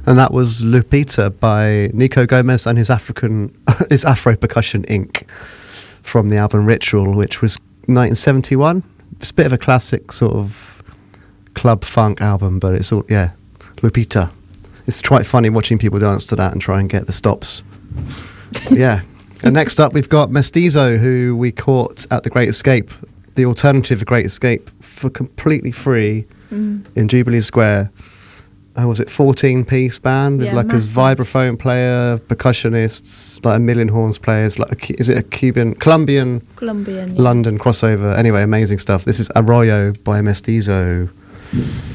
And that was Lupita by Nico Gomez and his Afro Percussion Inc. from the album Ritual, which was 1971. It's a bit of a classic sort of club funk album, but it's all, yeah, Lupita. It's quite funny watching people dance to that and try and get the stops. Yeah. And next up we've got Mestizo, who we caught at The Great Escape, the alternative Great Escape, for completely free in Jubilee Square. Was it 14-piece band with like massive. a vibraphone player, percussionists, like a million horns players, like is it a Colombian Yeah. London crossover? Anyway, amazing stuff. This is Arroyo by Mestizo.